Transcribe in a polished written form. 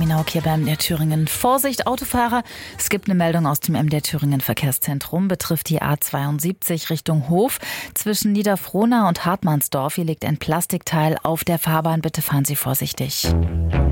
Nauk hier beim MDR Thüringen. Vorsicht, Autofahrer! Es gibt eine Meldung aus dem MDR Thüringen Verkehrszentrum. Betrifft die A72 Richtung Hof. Zwischen Niederfrohna und Hartmannsdorf. Hier liegt ein Plastikteil auf der Fahrbahn. Bitte fahren Sie vorsichtig.